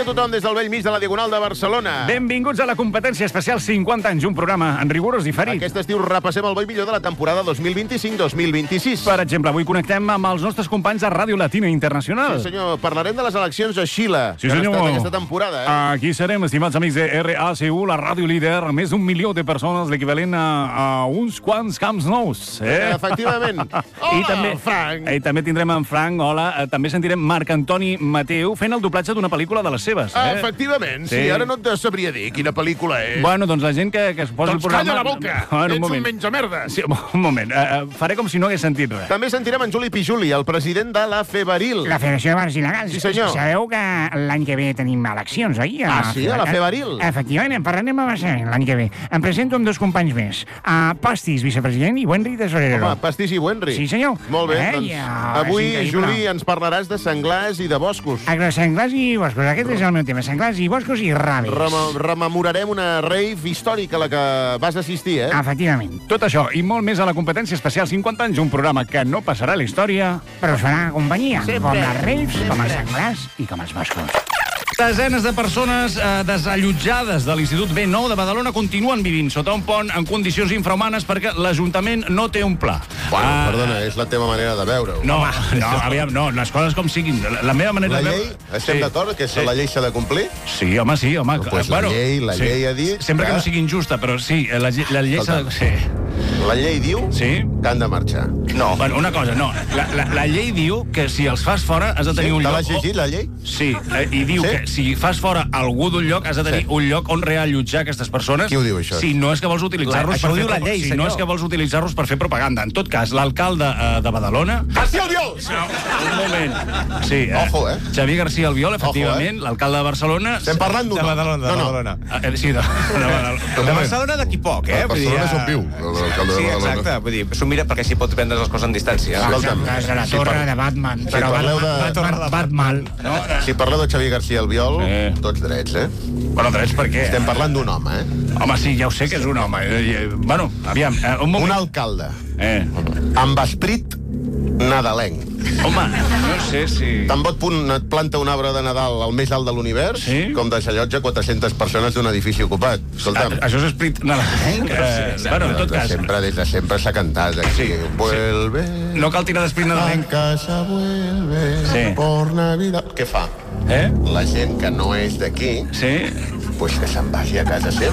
tothom des del vell mig de la Diagonal de Barcelona. Benvinguts a la competència especial 50 anys, un programa en rigorós diferit. Aquest estiu repassem el bo i millor de la temporada 2025-2026. Per exemple, avui connectem amb els nostres companys de Ràdio Latina Internacional. Sí, senyor, parlarem de les eleccions a Xile, Sí, que han senyor. estat aquesta temporada. Aquí serem, estimats amics de RACU, la ràdio líder, més d'un milió de persones, l'equivalent a uns quants camps nous. Efectivament. Hola, Frank. I també tindrem en Frank, hola. També sentirem Marc Antoni Mateu fent el doblatge d'una pel·lícula de les seves. Efectivament, sí. Ara no et sabria dir quina pel·lícula és. Bueno, doncs la gent que es posa Doncs el programa... calla la boca, Bueno, ets un menjamerdes. Sí, un moment, faré com si no hagués sentit res. També sentirem en Juli Pijuli, el president de la Febaril. La Federació de Bars Il·legals. Sí, senyor. Sabeu que l'any que ve tenim eleccions, oi? Sí, a la Febaril. Efectivament, en parlarem a Barcelona l'any que ve. Em presento amb dos companys més. Pastis, vicepresident, i Wenry, tesorero. Home, Pastís i Wenry. Sí, senyor. Molt bé, doncs Ja, avui, és increïble. Juli, ens parlaràs de senglars i de boscos. Senglars i boscos, aquest és el meu tema. Senglars i boscos i raves. Rememorarem una rave històrica a la que vas assistir, Efectivament. Tot això i molt més a la competència especial 50 anys, un programa que no passarà a la història. Però us farà companyia, Sempre. com les raves, com els senglars i com els boscos. Desenes de persones desallotjades de l'Institut B9 de Badalona continuen vivint sota un pont en condicions infrahumanes perquè l'Ajuntament no té un pla. Bueno, perdona, és la teva manera de veure-ho. No, aviam, no, les coses com siguin. La meva manera La de llei, veure... estem d'acord que la llei s'ha de complir? Sí, home, sí, home. Pues la llei ha dit Sempre que que- no sigui injusta, però sí, la llei s'ha de... Sí. La llei diu Sí? que han de marxar. No. Bueno, una cosa, no. La llei diu que si els fas fora has de tenir un Te lloc... l'has llegit, la llei? Sí, i diu Sí? que si fas fora algú d'un lloc has de tenir un lloc on reallotjar aquestes persones. Qui ho diu, això? Si no és que vols utilitzar-los Això per ho fer diu la llei, si senyor. no és que vols utilitzar-los per fer propaganda. En tot cas, l'alcalde de Badalona... García Albiol! Un moment. Sí, Ojo, Xavier García Albiol, efectivament, l'alcalde de Barcelona... Estem parlant d'un... De Badalona, de No, no. Badalona. Sí, de Badalona. De Barcelona d'aquí poc, A Barcelona és on viu, l'alcalde de Sí, Badalona. exacte. Vull dir, s'ho mira perquè així pots prendre les coses en distància. Escolta'm, Des de la si torre par- de Batman. si parleu de- Batman. No? Si parleu de Xavier García Albiol, Sí. tots drets, Bueno, drets per què? Estem parlant d'un home, Home, sí, ja ho sé que és un home. Bueno, aviam, un moment. Un alcalde Amb... amb esprit nadalenc. Home, no sé si... Tan bon punt et planta un arbre de Nadal al més alt de l'univers Sí? com desallotja 400 persones d'un edifici ocupat. Escolta'm, Això és esprit nadalenc. Bueno, en tot cas, des de sempre s'ha cantat aquí. Sí. Vuelve no cal tirar d'esprit a nadalenc. casa, vuelve Sí. por Navidad. Què fa? La gent que no és d'aquí, Sí? pues que se'n vagi a casa seva.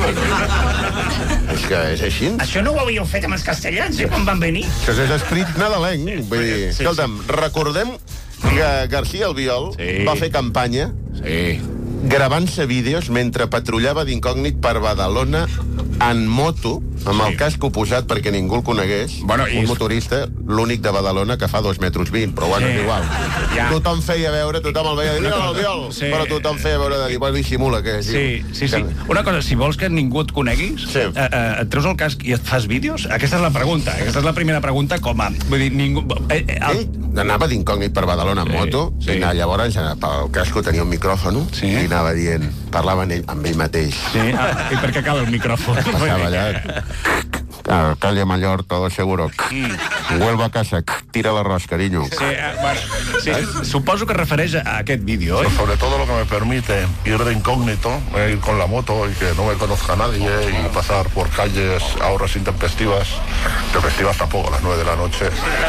És que és així. Això no ho havíeu fet amb els castellans, quan van venir? Això és esprit nadalenc. Vull dir, escolta'm, recordem que García Albiol Sí. va fer campanya Sí. gravant-se vídeos mentre patrullava d'incògnit per Badalona en moto, amb el casc oposat perquè ningú el conegués. Bueno, i un és- motorista, l'únic de Badalona que fa 2,20 metres, però bueno, Sí. és igual. Ja. Tothom feia veure, tothom el veia dir, mira l'Albiol, Sí. però tothom feia veure de dir, bueno, dissimula que Sí. Una cosa, si vols que ningú et coneguis, Sí. et treus el casc i et fas vídeos? Aquesta és la pregunta. Aquesta és la primera pregunta com a... Vull dir, ningú... Ell anava d'incògnit per Badalona en moto, sí. i llavors pel casco tenia un micròfon Sí. i anava dient, parlava amb ell mateix. Sí? I per què cal el micròfon? Passava allà. Calle Mayor, todo seguro. Vuelvo a casa, tira l'arròs, carinyo. Sí, bueno, sí, suposo que es refereix a aquest vídeo, oi? Sobre todo lo que me permite ir de incógnito, ir con la moto y que no me conozca nadie y pasar por calles a horas intempestivas, tampoco, a las 9 de la noche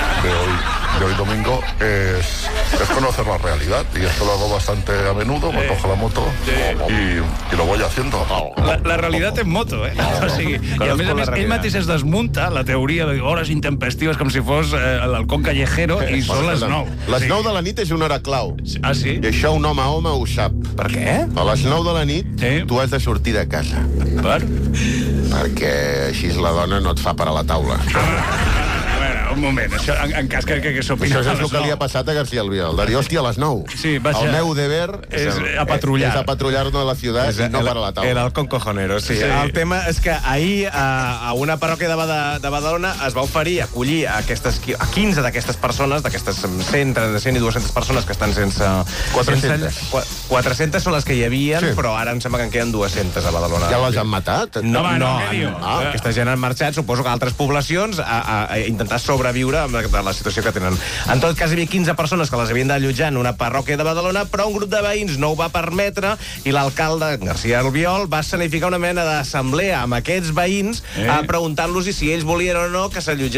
de hoy domingo, es conocer la realidad. Y esto lo hago bastante a menudo, me cojo la moto y lo voy haciendo. La realitat en moto, O sigui, i a més, ell mateix es desmunta la teoria de hores intempestives com si fos l'halcón callejero i són les 9. Les 9 de la nit és una hora clau. Ah, sí? I això un home a home ho sap. Per què? A les 9 de la nit Sí. tu has de sortir de casa, Per? perquè així la dona no et fa per a la taula. A veure, un moment, això en cas que s'opina... Això és el que li ha passat a García Albiol. De dir, hòstia, a les 9. Sí, vaja. El meu deber És a patrullar. És a patrullar-nos a la ciutat i no per a la taula. El halcón cojonero, sí. Sí. El tema és que ahir a una parròquia de Badalona es va oferir acollir a 15 d'aquestes persones, d'aquestes 100, 100 i 200 persones que estan sense... 400. 400 són les que hi havia, Sí. però ara em sembla que en queden 200 a Badalona. Ja les han matat? No, Home, no, què diu? aquesta gent han marxat, suposo que a altres poblacions, a intentar sobreviure de la situació que tenen. En tot cas, hi havia 15 persones que les havien d'allotjar en una parròquia de Badalona, però un grup de veïns no ho va permetre i l'alcalde García Albiol va escenificar una mena d'assemblea amb aquests veïns preguntant-los si ells volien o no que s'allotgés